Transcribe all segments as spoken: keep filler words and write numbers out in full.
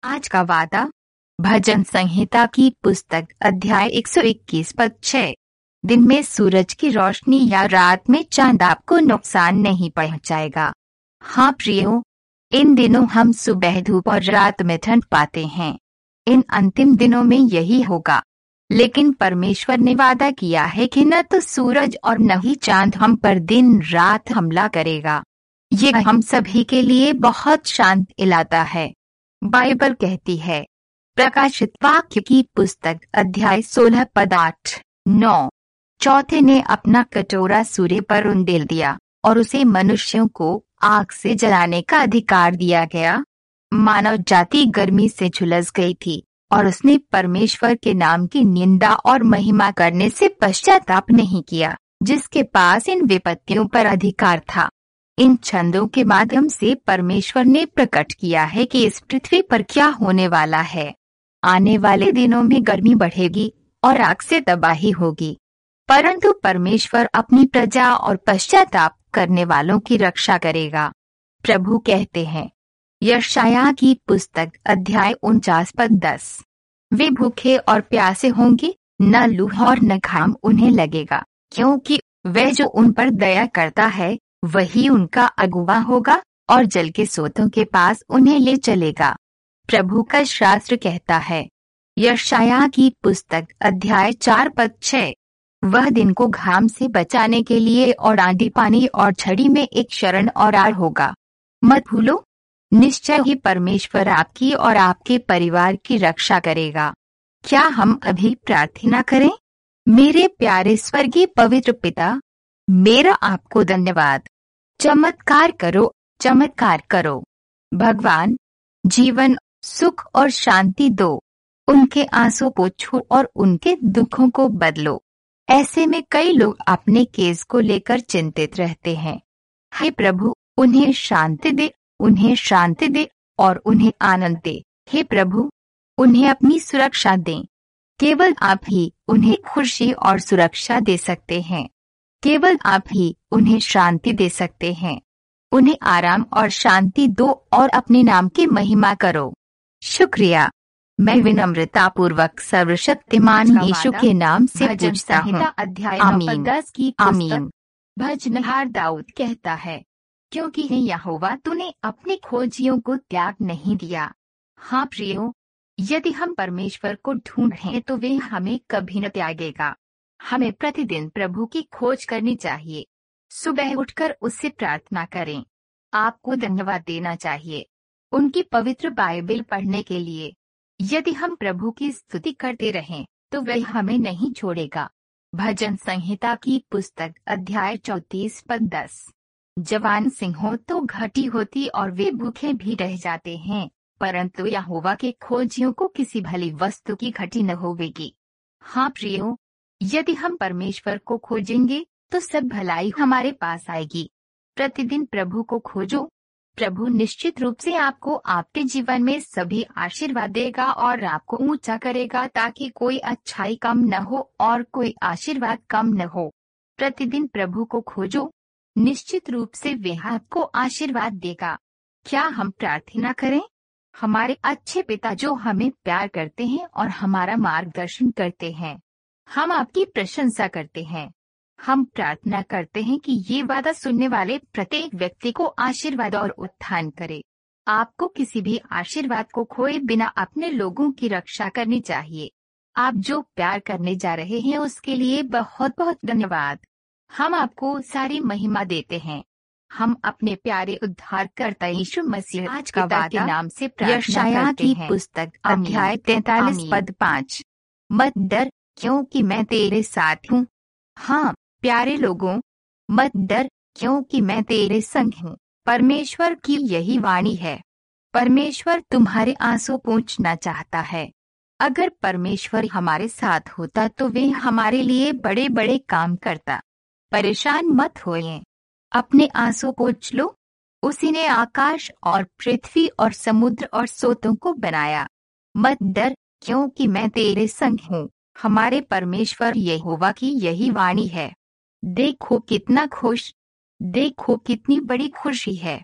आज का वादा। भजन संहिता की पुस्तक अध्याय एक सौ इक्कीस पद छः। दिन में सूरज की रोशनी या रात में चांद आपको नुकसान नहीं पहुंचाएगा। हाँ प्रियो, इन दिनों हम सुबह धूप और रात में ठंड पाते हैं। इन अंतिम दिनों में यही होगा। लेकिन परमेश्वर ने वादा किया है कि न तो सूरज और न ही चांद हम पर दिन रात हमला करेगा। यह हम सभी के लिए बहुत शांति लाता है। बाइबल कहती है, प्रकाशित वाक्य की पुस्तक अध्याय सोलह पद आठ नौ। चौथे ने अपना कटोरा सूर्य पर उंडेल दिया और उसे मनुष्यों को आग से जलाने का अधिकार दिया गया। मानव जाति गर्मी से झुलस गई थी और उसने परमेश्वर के नाम की निंदा और महिमा करने से पश्चाताप नहीं किया, जिसके पास इन विपत्तियों पर अधिकार था। इन छंदों के माध्यम से परमेश्वर ने प्रकट किया है कि इस पृथ्वी पर क्या होने वाला है। आने वाले दिनों में गर्मी बढ़ेगी और आग से तबाही होगी, परंतु परमेश्वर अपनी प्रजा और पश्चाताप करने वालों की रक्षा करेगा। प्रभु कहते हैं, यशायाह की पुस्तक अध्याय उनचास पद दस। वे भूखे और प्यासे होंगे, न लूह और न घाम उन्हें लगेगा, क्योंकि वह जो उन पर दया करता है वही उनका अगुवा होगा और जल के सोतों के पास उन्हें ले चलेगा। प्रभु का शास्त्र कहता है, यशायाह की पुस्तक अध्याय चार पद छः। वह दिन को घाम से बचाने के लिए और आंधी पानी और झड़ी में एक शरण और आड़ होगा। मत भूलो, निश्चय ही परमेश्वर आपकी और आपके परिवार की रक्षा करेगा। क्या हम अभी प्रार्थना करें? मेरे प्यारे स्वर्गीय पवित्र पिता, मेरा आपको धन्यवाद। चमत्कार करो, चमत्कार करो भगवान। जीवन, सुख और शांति दो। उनके आंसू पोंछो और उनके दुखों को बदलो। ऐसे में कई लोग अपने केस को लेकर चिंतित रहते हैं। हे प्रभु, उन्हें शांति दे, उन्हें शांति दे और उन्हें आनंद दे। हे प्रभु, उन्हें अपनी सुरक्षा दें। केवल आप ही उन्हें खुशी और सुरक्षा दे सकते हैं। केवल आप ही उन्हें शांति दे सकते हैं। उन्हें आराम और शांति दो और अपने नाम की महिमा करो। शुक्रिया। मैं विनम्रता पूर्वक सर्वशक्तिमान यीशु के नाम से पूछता हूँ। अध्याय आमीन। दस की आमीन। भजनहार दाऊद कहता है, क्योंकि हे यहोवा, तूने अपने खोजियों को त्याग नहीं दिया। हाँ प्रियो, यदि हम परमेश्वर को ढूंढें तो वे हमें कभी न त्यागेगा। हमें प्रतिदिन प्रभु की खोज करनी चाहिए। सुबह उठकर उससे प्रार्थना करें। आपको धन्यवाद देना चाहिए उनकी पवित्र बाइबल पढ़ने के लिए। यदि हम प्रभु की स्तुति करते रहें तो वह हमें नहीं छोड़ेगा। भजन संहिता की पुस्तक अध्याय चौतीस पद दस। जवान सिंहों तो घटी होती और वे भूखे भी रह जाते हैं, परंतु यहोवा के खोजियों को किसी भली वस्तु की घटी न होवेगी। हाँ प्रियो, यदि हम परमेश्वर को खोजेंगे तो सब भलाई हमारे पास आएगी। प्रतिदिन प्रभु को खोजो। प्रभु निश्चित रूप से आपको आपके जीवन में सभी आशीर्वाद देगा और आपको ऊंचा करेगा, ताकि कोई अच्छाई कम न हो और कोई आशीर्वाद कम न हो। प्रतिदिन प्रभु को खोजो, निश्चित रूप से वह आपको आशीर्वाद देगा। क्या हम प्रार्थना करें? हमारे अच्छे पिता जो हमें प्यार करते हैं और हमारा मार्गदर्शन करते हैं, हम आपकी प्रशंसा करते हैं। हम प्रार्थना करते हैं कि ये वादा सुनने वाले प्रत्येक व्यक्ति को आशीर्वाद और उत्थान करे। आपको किसी भी आशीर्वाद को खोए बिना अपने लोगों की रक्षा करनी चाहिए। आप जो प्यार करने जा रहे हैं उसके लिए बहुत बहुत धन्यवाद। हम आपको सारी महिमा देते हैं। हम अपने प्यारे उद्धारकर्ता यीशु मसीह आज का पिता के वादा। नाम से प्रार्थना यशायाह करते की हैं। पुस्तक आमीन। अध्याय तैतालीस आमीन। पद पाँच। मत डर, क्योंकि मैं तेरे साथ हूँ। हाँ प्यारे लोगों, मत डर, क्योंकि मैं तेरे संग हूँ। परमेश्वर की यही वाणी है। परमेश्वर तुम्हारे आंसू पोंछना चाहता है। अगर परमेश्वर हमारे साथ होता तो वे हमारे लिए बड़े बड़े काम करता। परेशान मत होइए, अपने आंसू पोंछ लो। उसी ने आकाश और पृथ्वी और समुद्र और सोतों को बनाया। मत डर, क्योंकि मैं तेरे संग हूँ। हमारे परमेश्वर यहोवा की यही वाणी है। देखो कितना खुश, देखो कितनी बड़ी खुशी है।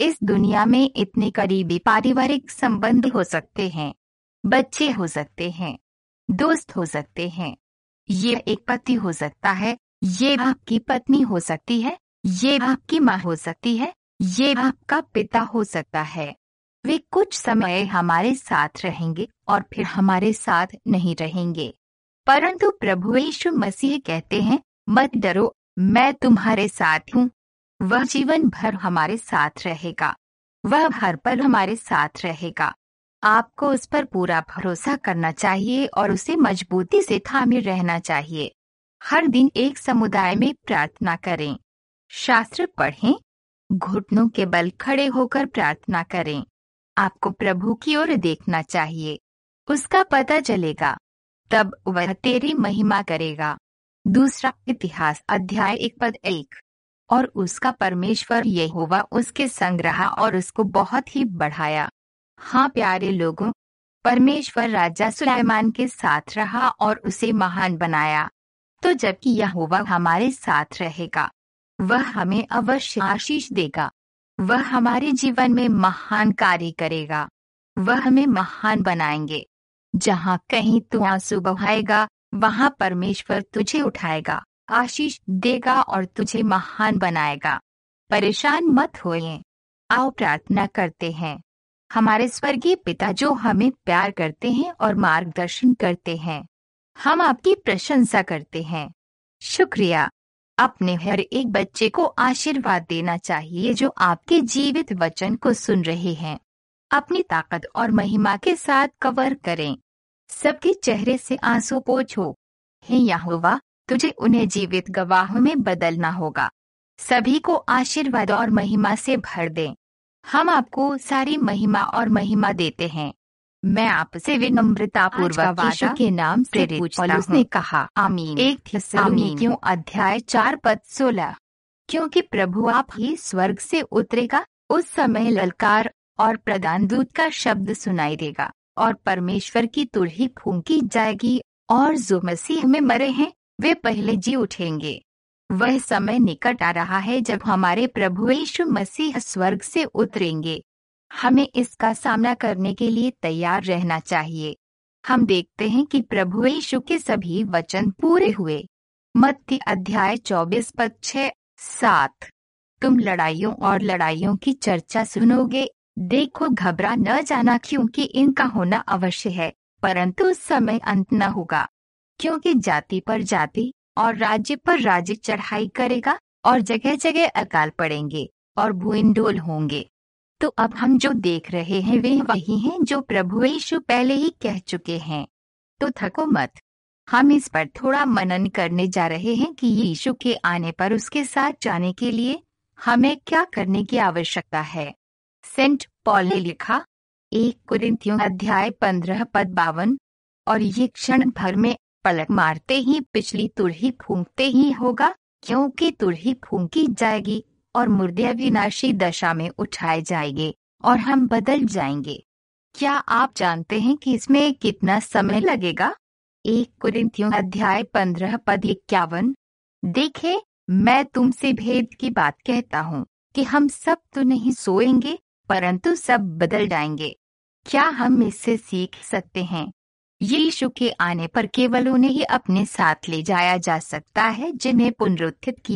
इस दुनिया में इतने करीबी पारिवारिक संबंध हो सकते हैं, बच्चे हो सकते हैं, दोस्त हो सकते हैं, ये एक पति हो सकता है, ये आपकी पत्नी हो सकती है, ये आपकी माँ हो सकती है, ये आपका पिता हो सकता है। वे कुछ समय हमारे साथ रहेंगे और फिर हमारे साथ नहीं रहेंगे, परंतु प्रभु यीशु मसीह कहते हैं, मत डरो, मैं तुम्हारे साथ हूँ। वह जीवन भर हमारे साथ रहेगा, वह हर पल हमारे साथ रहेगा। आपको उस पर पूरा भरोसा करना चाहिए और उसे मजबूती से थामे रहना चाहिए। हर दिन एक समुदाय में प्रार्थना करें, शास्त्र पढ़ें, घुटनों के बल खड़े होकर प्रार्थना करें। आपको प्रभु की ओर देखना चाहिए, उसका पता चलेगा, तब वह तेरी महिमा करेगा। दूसरा इतिहास अध्याय एक पद एक। और उसका परमेश्वर यहोवा उसके संग रहा और उसको बहुत ही बढ़ाया। हाँ प्यारे लोगों, परमेश्वर राजा सुलैमान के साथ रहा और उसे महान बनाया। तो जबकि यहोवा हमारे साथ रहेगा, वह हमें अवश्य आशीष देगा, वह हमारे जीवन में महान कार्य करेगा, वह हमें महान बनाएंगे। जहाँ कहीं तू आंसू बहाएगा, वहाँ परमेश्वर तुझे उठाएगा, आशीष देगा और तुझे महान बनाएगा। परेशान मत होइए, आओ प्रार्थना करते हैं। हमारे स्वर्गीय पिता जो हमें प्यार करते हैं और मार्गदर्शन करते हैं, हम आपकी प्रशंसा करते हैं। शुक्रिया। अपने हर एक बच्चे को आशीर्वाद देना चाहिए जो आपके जीवित वचन को सुन रहे हैं। अपनी ताकत और महिमा के साथ कवर करें, सबके चेहरे से आंसू पोंछो। हे यहोवा, तुझे उन्हें जीवित गवाहों में बदलना होगा। सभी को आशीर्वाद और महिमा से भर दें। हम आपको सारी महिमा और महिमा देते हैं। मैं आपसे विनम्रता पूर्वक यीशु के नाम से पूछता हूँ। ने कहा आमीन। एक थिस्सलुनीकियों अध्याय चार पद सोलह। क्योंकि प्रभु आप ही स्वर्ग से उतरेगा, उस समय ललकार और प्रधान दूत का शब्द सुनाई देगा और परमेश्वर की तुरही फूंकी जाएगी और जो मसीह में मरे हैं वे पहले जी उठेंगे। वह समय निकट आ रहा है जब हमारे प्रभु यीशु मसीह स्वर्ग से उतरेंगे। हमें इसका सामना करने के लिए तैयार रहना चाहिए। हम देखते हैं कि प्रभु यीशु के सभी वचन पूरे हुए। मत्ती अध्याय चौबीस पद छः सात। तुम लड़ाइयों और लड़ाइयों की चर्चा सुनोगे, देखो घबरा न जाना, क्योंकि इनका होना अवश्य है, परंतु उस समय अंत न होगा। क्योंकि जाति पर जाति और राज्य पर राज्य चढ़ाई करेगा और जगह जगह अकाल पड़ेंगे और भूइंडोल होंगे। तो अब हम जो देख रहे हैं वे वही हैं जो प्रभु यीशु पहले ही कह चुके हैं। तो थको मत। हम इस पर थोड़ा मनन करने जा रहे हैं कि यीशु के आने पर उसके साथ जाने के लिए हमें क्या करने की आवश्यकता है। सेंट पॉल ने लिखा, एक कुरिन्थियों अध्याय पंद्रह पद बावन, और ये क्षण भर में पलक मारते ही पिछली तुरही फूंकते ही होगा, क्योंकि तुरही फूंकी जाएगी और मुर्दे विनाशी दशा में उठाए जाएंगे और हम बदल जाएंगे। क्या आप जानते हैं कि इसमें कितना समय लगेगा? एक कुरिन्थियों अध्याय पंद्रह पद इक्यावन। देखे, मैं तुमसे भेद की बात कहता हूँ कि हम सब तो नहीं सोएंगे, परंतु सब बदल जाएंगे। क्या हम इससे सीख सकते हैं? यीशु के आने पर केवल उन्हें ही अपने साथ ले जाया जा सकता है जिन्हें पुनरुत्थित किया